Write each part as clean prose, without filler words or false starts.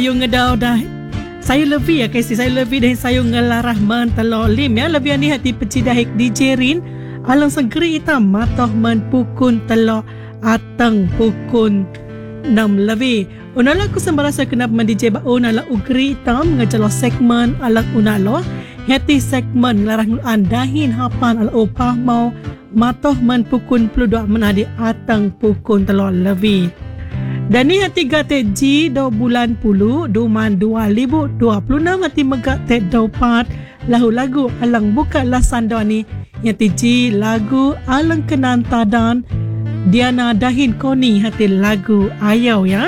Sayung ngedau dah. Saya lebih ya kasi saya lebih dah sayung ngelarah mentalolim ya. Lebih ni hati pecidahik DJ Rin. Alang segeri hitam matoh menpukun telok atang pukun 6 lebih. Unala ku sembarasa kenapa DJ ba unala ugri hitam ngejalo segmen alang unalo. Hati segmen larah andahin hapan ala upah mau matoh menpukun peluduk menadi atang pukun telok lebih. Dan ni hati gate G 2 bulan puluh Duman 2026 hati megak te 24 lagu alang buka lasan doa ni hati G lagu alang kenan tadan Diana Dahin Koni hati lagu ayau ya.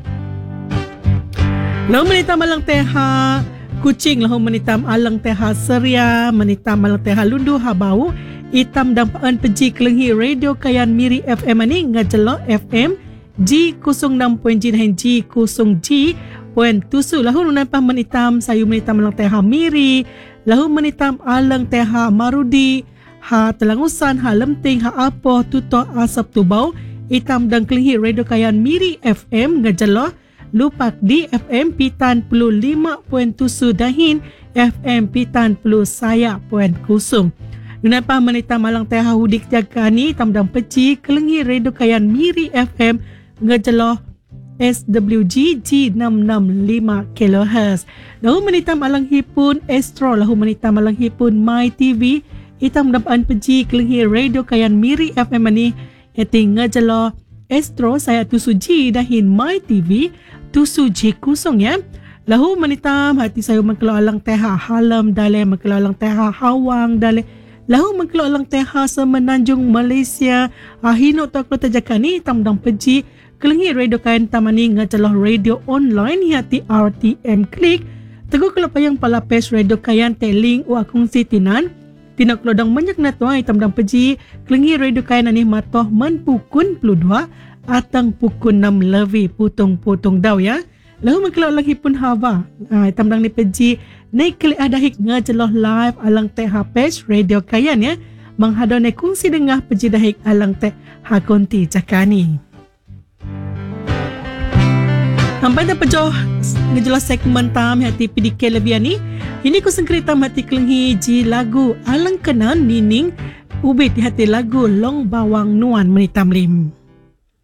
Lau menitam alang teha kucing lau menitam alang teha seria menitam alang teha lundu habau hitam dampaan peji kelenghi radio kayan Miri FM ni ngajelo FM G 06.G dan G 0G Puan tusu lahu nampak menitam sayu menitam alang teha Miri lahu menitam alang teha Marudi ha telangusan ha lemting ha apo tuto asap tubau hitam dan kelinghi radio kayan Miri FM ngajelo lupak di FM pitan pelu 5.7 dahin FM pitan pelu saya puan kusum. Nampak menitam alang teha hudik jagani tam dan peci kelinghi radio kayan Miri FM ngejeloh SWG G665 kHz. Lahu menitam alang hipun Astro, lahu menitam alang hipun My TV. Hitam dapat peji kelinghi radio kayan Miri FM ni. Yati ngejeloh Astro saya tusu G dahin My TV tusu G kusong ya. Lahu menitam hati saya mengkelau alang teha halam dale mengkelau alang teha hawang dale. Lahu mengkelau alang teha semenanjung Malaysia. Ahino tak kota jakani hitam dan peji kelenghi radio kain tamani ngaceloh radio online hati RTM klik teguh kalau payang palapes radio kain teling u akung sitinan tinak lodang banyak natwa hitam dan peji kelenghi radio kain ani matoh menpukun peludua atang pukun 6 lebih putung-putung daw ya. Lahu mengkelau lagi pun hava hitam dan ni peji naik klik adahik ngaceloh live alang teh page radio kain ya menghadone kungsi dengah peji dahik alang teh hakonti cakani. Sampai dah pejoh ngejelas segmen tam hati PDK lebih ni. Ini ku sengkri tam hati kelenghi ji lagu alang kenan nining ubit hati lagu long bawang nuan menitam lim.